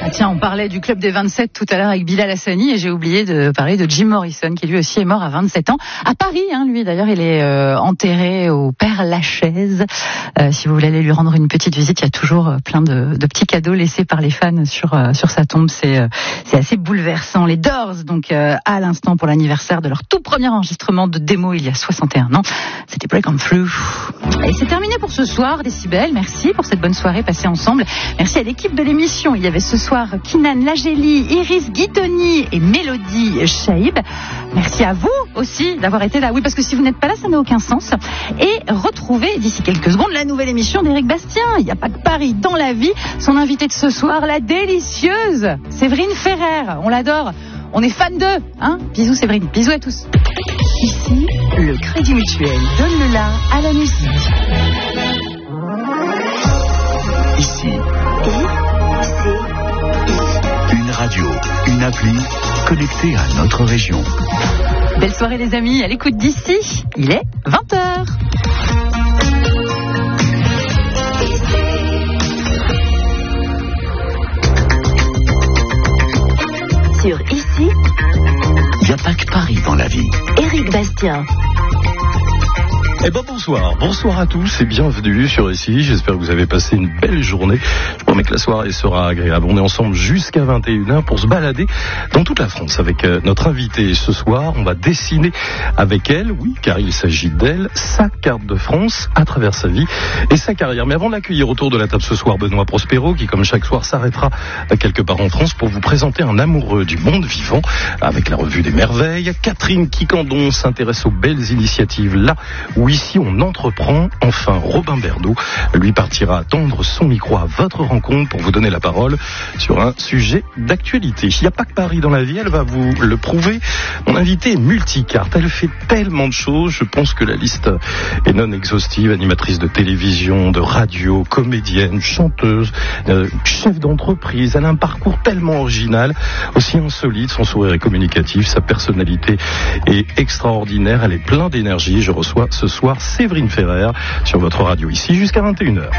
Tiens, on parlait du Club des 27 tout à l'heure avec Bilal Hassani et j'ai oublié de parler de Jim Morrison qui lui aussi est mort à 27 ans. À Paris, lui d'ailleurs, il est enterré au Père-Lachaise. Si vous voulez aller lui rendre une petite visite, il y a toujours plein de petits cadeaux laissés par les fans sur sa tombe. C'est assez bouleversant. Les Doors, donc à l'instant pour l'anniversaire de leur tout premier enregistrement de démo il y a 61 ans. C'était Break On Through. Et c'est terminé pour ce soir, Décibel. Merci pour cette bonne soirée passée ensemble. Merci à l'équipe de l'émission. Il y avait ce soir Kinan Lageli, Iris Guitoni et Mélodie Chaïb. Merci à vous aussi d'avoir été là. Oui, parce que si vous n'êtes pas là, ça n'a aucun sens. Et retrouvez d'ici quelques secondes la nouvelle émission d'Éric Bastien. Il n'y a pas que Paris dans la vie. Son invitée de ce soir, la délicieuse Séverine Ferrer. On l'adore. On est fan d'eux. Bisous Séverine. Bisous à tous. Ici, le Crédit Mutuel donne le la à la musique. Ici. Une radio, une appli connectée à notre région. Belle soirée les amis, à l'écoute d'ici, il est 20h. Sur Ici, il n'y a pas que Paris dans la vie. Éric Bastien. Eh ben bonsoir à tous et bienvenue sur Ici. J'espère que vous avez passé une belle journée. Je promets que la soirée sera agréable. On est ensemble jusqu'à 21h pour se balader dans toute la France avec notre invitée ce soir. On va dessiner avec elle, oui, car il s'agit d'elle, sa carte de France à travers sa vie et sa carrière. Mais avant de l'accueillir autour de la table ce soir, Benoît Prospero, qui comme chaque soir s'arrêtera quelque part en France pour vous présenter un amoureux du monde vivant avec la revue des merveilles. Catherine Quicandon s'intéresse aux belles initiatives là où ici on entreprend. Enfin, Robin Berdo lui partira tendre son micro à votre rencontre pour vous donner la parole sur un sujet d'actualité. Il n'y a pas que Paris dans la vie, elle va vous le prouver. Mon invitée est multicarte, elle fait tellement de choses, je pense que la liste est non exhaustive. Animatrice de télévision, de radio, comédienne, chanteuse, chef d'entreprise. Elle a un parcours tellement original, aussi insolite, son sourire est communicatif, sa personnalité est extraordinaire, elle est pleine d'énergie. Je reçois ce soir Séverine Ferrer sur votre radio Ici jusqu'à 21h.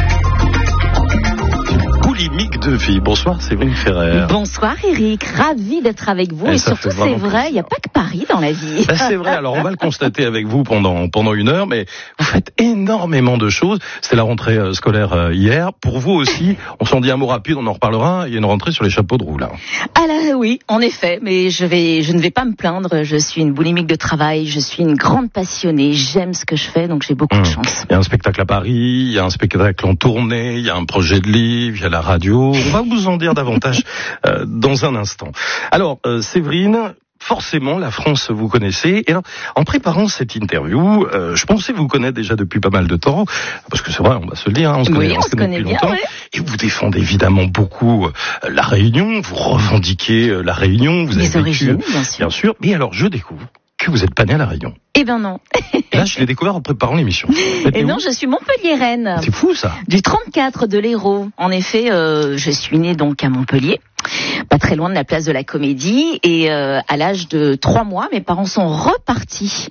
Boulimique de vie. Bonsoir Séverine Ferrer. Bonsoir Eric, ravi d'être avec vous et surtout c'est vrai, il n'y a pas que Paris dans la vie. C'est vrai, alors on va le constater avec vous pendant une heure, mais vous faites énormément de choses. C'était la rentrée scolaire hier. Pour vous aussi, on s'en dit un mot rapide, on en reparlera. Il y a une rentrée sur les chapeaux de roue là. Ah là oui, en effet, mais je ne vais pas me plaindre. Je suis une boulimique de travail, je suis une grande passionnée, j'aime ce que je fais, donc j'ai beaucoup de chance. Il y a un spectacle à Paris, il y a un spectacle en tournée, il y a un projet de livre, il y a la radio. On va vous en dire davantage dans un instant. Alors, Séverine, forcément, la France, vous connaissez. Et alors, en préparant cette interview, je pensais vous connaître déjà depuis pas mal de temps, parce que c'est vrai, on va se le dire, on se connaît depuis bien, longtemps. Ouais. Et vous défendez évidemment beaucoup la Réunion, vous revendiquez la Réunion, vous avez les origines, bien sûr. Mais alors, je découvre que vous n'êtes pas né à la Réunion. Eh ben non. Là, je l'ai découvert en préparant l'émission. Et non, je suis Montpelliéraine. C'est fou ça. Du 34 de l'Hérault. En effet, je suis née donc à Montpellier, pas très loin de la place de la Comédie, et à l'âge de 3 mois, mes parents sont repartis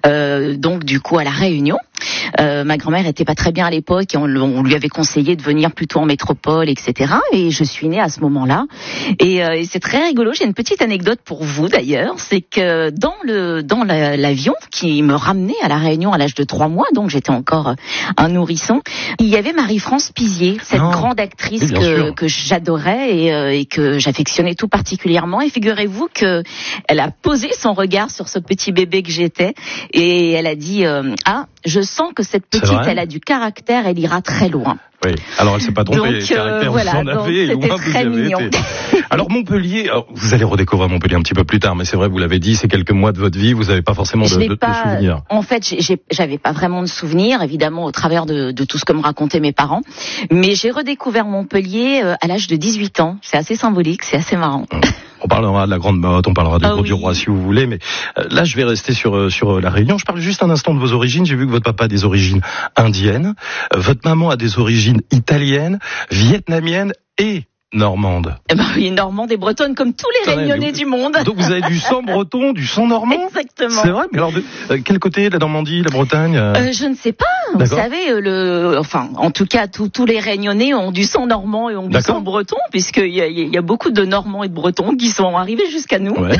donc du coup à la Réunion. Ma grand-mère était pas très bien à l'époque et on lui avait conseillé de venir plutôt en métropole, etc. Et je suis née à ce moment-là. Et c'est très rigolo. J'ai une petite anecdote pour vous d'ailleurs, c'est que dans l'avion qui me ramenait à la Réunion à l'âge de 3 mois, donc j'étais encore un nourrisson, il y avait Marie-France Pizier, cette grande actrice que j'adorais et que j'affectionnais tout particulièrement. Et figurez-vous que elle a posé son regard sur ce petit bébé que j'étais et elle a dit je sens que cette petite, elle a du caractère, elle ira très loin. Oui, alors elle s'est pas trompée, donc, caractère voilà, vous en avez, c'était loin très vous y avez mignon. été. Alors Montpellier, vous allez redécouvrir Montpellier un petit peu plus tard, mais c'est vrai, vous l'avez dit, c'est quelques mois de votre vie, vous n'avez pas forcément de souvenirs. En fait, j'avais pas vraiment de souvenirs, évidemment, au travers de tout ce que me racontaient mes parents, mais j'ai redécouvert Montpellier à l'âge de 18 ans. C'est assez symbolique, c'est assez marrant. On parlera de la Grande Motte, on parlera du Gros du Roi si vous voulez, mais là je vais rester sur la Réunion. Je parle juste un instant de vos origines. J'ai vu que votre papa a des origines indiennes, votre maman a des origines italiennes, vietnamiennes et normande. Eh ben oui, normande et bretonne comme tous les Réunionnais du monde. Donc vous avez du sang breton, du sang normand. Exactement. C'est vrai, mais alors quel côté, la Normandie, la Bretagne Je ne sais pas. Vous savez, en tout cas, tous les Réunionnais ont du sang normand et ont du sang breton, puisqu'il y a beaucoup de Normands et de Bretons qui sont arrivés jusqu'à nous. Ouais.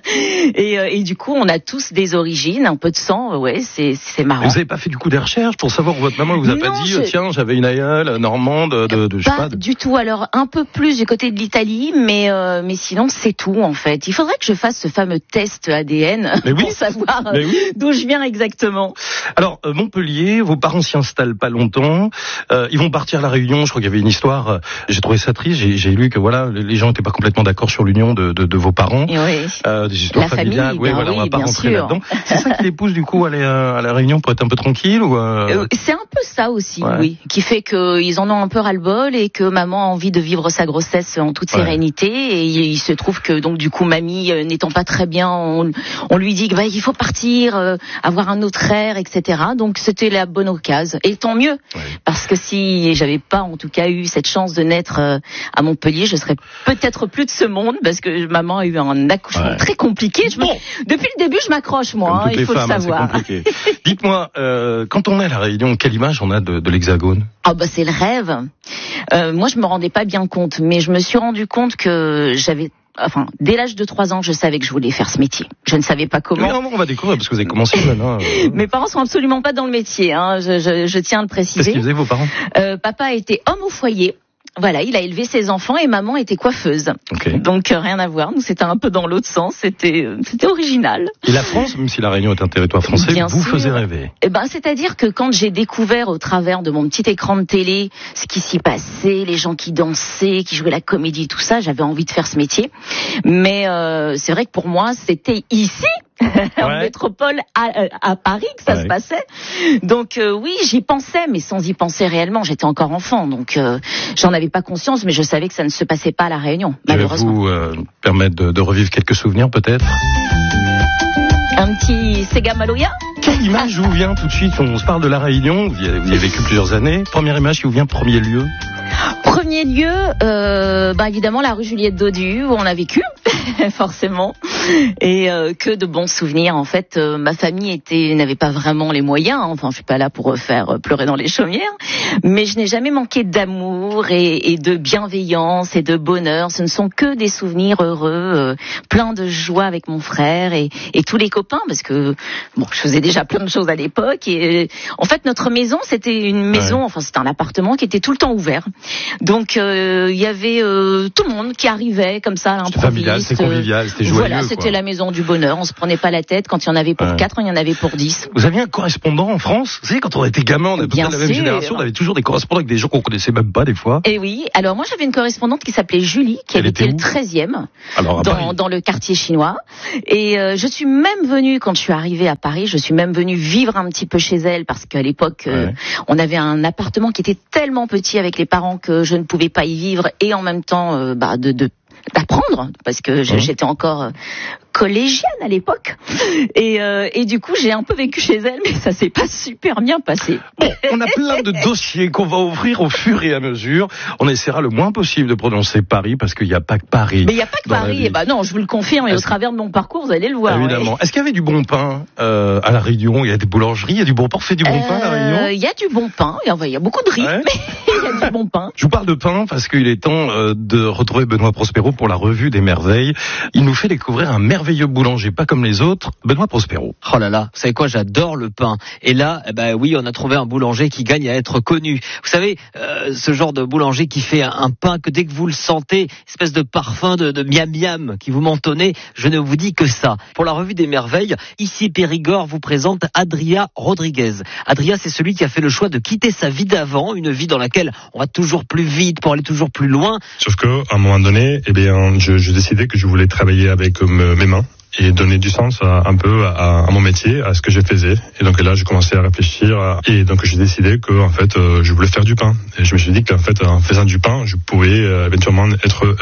et du coup, on a tous des origines, un peu de sang. Ouais, c'est marrant. Et vous n'avez pas fait du coup des recherches pour savoir où votre maman vous a pas dit tiens, j'avais une aïeule normande je sais pas. Du tout. Alors un peu plus du côté de l'Italie, mais sinon c'est tout en fait. Il faudrait que je fasse ce fameux test ADN pour savoir d'où je viens exactement. Alors Montpellier, vos parents s'y installent pas longtemps. Ils vont partir à la Réunion. Je crois qu'il y avait une histoire. J'ai trouvé ça triste. J'ai lu que voilà, les gens n'étaient pas complètement d'accord sur l'union de vos parents. Des histoires familiales. Famille, on va pas rentrer là-dedans. C'est ça qui les pousse du coup à aller à la Réunion pour être un peu tranquille ou C'est un peu ça aussi, oui, qui fait qu'ils en ont un peu ras-le-bol et que maman a envie de vivre sa grossesse en toute sérénité. Et il se trouve que donc du coup mamie n'étant pas très bien, on lui dit qu'il faut partir, avoir un autre air, etc. Donc c'était la bonne occasion. Et tant mieux, parce que si j'avais pas en tout cas eu cette chance de naître à Montpellier, je serais peut-être plus de ce monde, parce que maman a eu un accouchement très compliqué. Depuis le début, je m'accroche moi, il faut le savoir. Dites-moi, quand on est à la Réunion, quelle image on a de l'Hexagone ? Ah bah c'est le rêve. Moi je me rendais pas bien compte, mais je me suis rendu compte que dès l'âge de 3 ans, je savais que je voulais faire ce métier. Je ne savais pas comment. Oui, on va découvrir parce que vous avez commencé jeune. Mes parents sont absolument pas dans le métier, je tiens à le préciser. Qu'est-ce qu'ils faisaient vos parents ? Papa était homme au foyer. Voilà, il a élevé ses enfants et maman était coiffeuse. Donc rien à voir. Nous c'était un peu dans l'autre sens. C'était original. Et la France, même si la Réunion est un territoire français, vous faisait rêver. C'est-à-dire que quand j'ai découvert au travers de mon petit écran de télé ce qui s'y passait, les gens qui dansaient, qui jouaient la comédie, tout ça, j'avais envie de faire ce métier. Mais c'est vrai que pour moi, c'était ici. En métropole à Paris que ça se passait. Donc oui, j'y pensais, mais sans y penser réellement. J'étais encore enfant, donc j'en avais pas conscience, mais je savais que ça ne se passait pas à La Réunion, malheureusement. Je vais vous permettre de revivre quelques souvenirs, peut-être. Un petit Sega Maloya. Quelle image vous vient tout de suite ? On se parle de La Réunion, vous y avez vécu plusieurs années. Première image qui vous vient, premier lieu ? Premier lieu, évidemment la rue Juliette Dodu où on a vécu, forcément, et que de bons souvenirs. En fait, ma famille n'avait pas vraiment les moyens. Enfin, je suis pas là pour faire pleurer dans les chaumières, mais je n'ai jamais manqué d'amour et de bienveillance et de bonheur. Ce ne sont que des souvenirs heureux, plein de joie avec mon frère et tous les copains, parce que je faisais déjà plein de choses à l'époque. Et en fait, notre maison, c'était une maison, c'était un appartement qui était tout le temps ouvert. Donc il y avait tout le monde qui arrivait comme ça à l'improviste. C'était familial, c'était convivial, c'était joyeux. Voilà, c'était la maison du bonheur. On se prenait pas la tête. Quand il y en avait pour 4, il y en avait pour 10. Vous aviez un correspondant en France ? Vous savez, quand on était gamin, on avait la même génération, on avait toujours des correspondants avec des gens qu'on connaissait même pas des fois. Et oui. Alors moi, j'avais une correspondante qui s'appelait Julie, qui habitait le 13e, dans le quartier chinois. Et je suis même venue, quand je suis arrivée à Paris, je suis même venue vivre un petit peu chez elle, parce qu'à l'époque, on avait un appartement qui était tellement petit avec les parents que je ne pouvais pas y vivre, et en même temps d'apprendre, parce que j'étais encore collégienne à l'époque, et du coup j'ai un peu vécu chez elle, mais ça s'est pas super bien passé. Bon, on a plein de dossiers qu'on va ouvrir au fur et à mesure. On essaiera le moins possible de prononcer Paris, parce qu'il n'y a pas que Paris. Mais il n'y a pas que Paris. Non, je vous le confirme, et au travers de mon parcours, vous allez le voir. Évidemment. Est-ce qu'il y avait du bon pain à La Réunion ? Il y a des boulangeries, il y a du bon pain. On fait du bon pain à La Réunion ? Il y a du bon pain. Il y a beaucoup de riz, mais il y a du bon pain. Je vous parle de pain parce qu'il est temps de retrouver Benoît Prospero pour la revue des merveilles. Il nous fait découvrir un merveilleux boulanger, pas comme les autres, Benoît Prospero. Oh là là, vous savez quoi, j'adore le pain. Et là, oui, on a trouvé un boulanger qui gagne à être connu. Vous savez, ce genre de boulanger qui fait un pain que dès que vous le sentez, espèce de parfum de miam-miam qui vous mentonnez, je ne vous dis que ça. Pour la revue des merveilles, ici Périgord vous présente Adria Rodriguez. Adria, c'est celui qui a fait le choix de quitter sa vie d'avant, une vie dans laquelle on va toujours plus vite pour aller toujours plus loin. Sauf qu'à un moment donné, je décidais que je voulais travailler avec mes mains et donner du sens un peu à mon métier, à ce que je faisais. Et donc là, j'ai commencé à réfléchir et donc j'ai décidé que en fait, je voulais faire du pain. Et je me suis dit qu'en fait, en faisant du pain, je pouvais éventuellement être heureux. Voilà.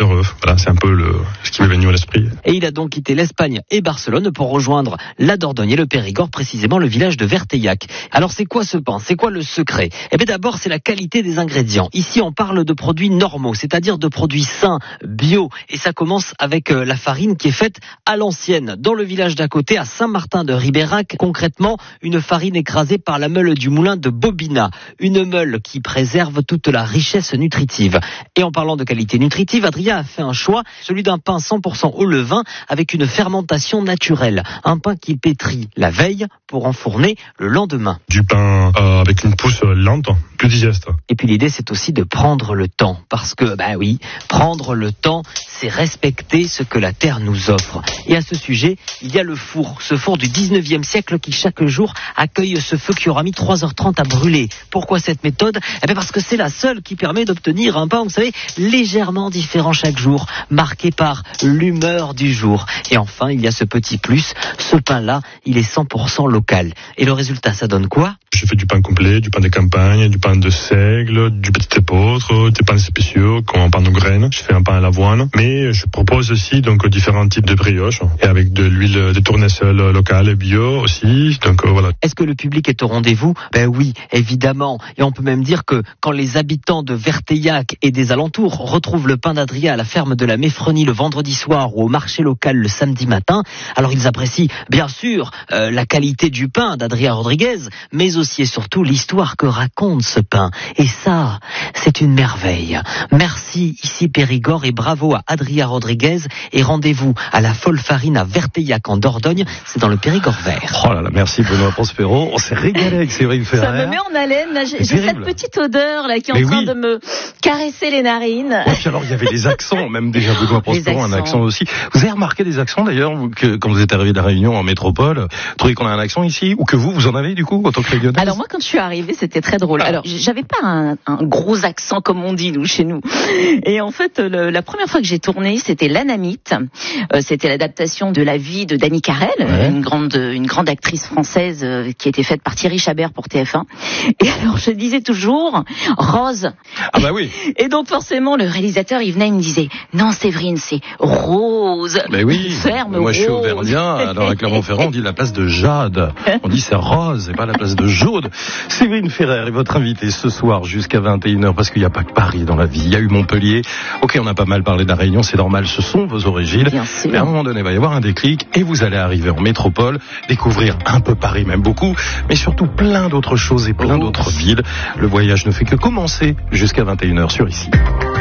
voilà, c'est un peu ce qui m'est venu à l'esprit. Et il a donc quitté l'Espagne et Barcelone pour rejoindre la Dordogne et le Périgord, précisément le village de Verteillac. Alors c'est quoi ce pain? C'est quoi le secret? Eh bien d'abord c'est la qualité des ingrédients. Ici on parle de produits normaux, c'est-à-dire de produits sains, bio, et ça commence avec la farine qui est faite à l'ancienne. Dans le village d'à côté, à Saint-Martin de Ribérac, concrètement une farine écrasée par la meule du moulin de Bobina, une meule qui préserve toute la richesse nutritive. Et en parlant de qualité nutritive, Adrien a fait un choix, celui d'un pain 100% au levain avec une fermentation naturelle. Un pain qu'il pétrit la veille pour enfourner le lendemain. Du pain avec une pousse lente, plus digeste. Et puis l'idée c'est aussi de prendre le temps, parce que oui, prendre le temps, c'est respecter ce que la terre nous offre. Et à ce sujet, il y a le four, ce four du 19e siècle qui chaque jour accueille ce feu qui aura mis 3h30 à brûler. Pourquoi cette méthode? Eh bien parce que c'est la seule qui permet d'obtenir un pain, vous savez, légèrement différent chaque jour, marqué par l'humeur du jour. Et enfin, il y a ce petit plus, ce pain-là, il est 100% local. Et le résultat, ça donne quoi? Je fais du pain complet, du pain de campagne, du pain de seigle, du petit épeautre, des pains spéciaux, comme un pain de graines. Je fais un pain à l'avoine. Mais je propose aussi donc différents types de brioches et avec de l'huile de tournesol locale et bio aussi. Donc voilà. Est-ce que le public est au rendez-vous? Oui, évidemment. Et on peut même dire que quand les habitants de Verteillac et des alentours retrouvent le pain d'Adrien à la ferme de la Méfrenie le vendredi soir ou au marché local le samedi matin, alors ils apprécient bien sûr la qualité du pain d'Adrien Rodriguez, mais aussi et surtout l'histoire que raconte ce pain. Et ça, c'est une merveille. Merci ici Périgord et bravo à Adrien Rodriguez et rendez-vous à la Folle Farine à Verteillac en Dordogne, c'est dans le Périgord vert. Oh là là, merci Benoît Prospero. On s'est régalé avec Séverine Ferrer. Ça me met en haleine. Là, j'ai cette petite odeur là qui est en train de me caresser les narines. Et puis alors il y avait les accents, même déjà Benoît Prospero, un accent aussi. Vous avez remarqué des accents d'ailleurs quand vous êtes arrivé de la Réunion en métropole? Vous trouvez qu'on a un accent ici ou que vous en avez du coup en tant que Réunionnaise? Alors moi quand je suis arrivée c'était très drôle. Alors j'avais pas un gros accent comme on dit chez nous. Et en fait la première fois que j'ai tourné c'était l'Anamite. C'était l'adaptation de la vie de Dany Carrel, une grande actrice française qui était faite par Thierry Chabert pour TF1. Et alors je disais toujours Rose. Ah bah oui. Et donc forcément le réalisateur il venait il me disait non Séverine c'est Rose. Mais oui. Ferme moi Rose. Je suis auvergnat. Alors à Clermont-Ferrand on dit la place de Jade. On dit c'est Rose et pas la place de Jaude. Séverine Ferrer est votre invitée ce soir jusqu'à 21h parce qu'il n'y a pas que Paris dans la vie. Il y a eu Montpellier. Ok, on a pas mal parlé de la Réunion, c'est normal, ce sont vos origines. Bien sûr. Mais à un moment donné, il va y avoir un déclic et vous allez arriver en métropole, découvrir un peu Paris, même beaucoup, mais surtout plein d'autres choses et plein d'autres villes. Le voyage ne fait que commencer jusqu'à 21h sur Ici.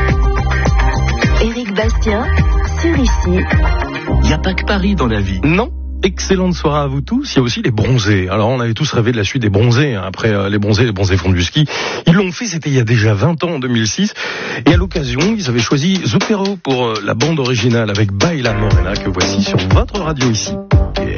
Éric Bastien, sur Ici. Il n'y a pas que Paris dans la vie. Non. Excellente soirée à vous tous. Il y a aussi les bronzés. Alors on avait tous rêvé de la suite des bronzés. Après les bronzés font du ski. Ils l'ont fait, c'était il y a déjà 20 ans, en 2006. Et à l'occasion, ils avaient choisi Zucchero pour la bande originale avec Baila Morena que voici sur votre radio Ici.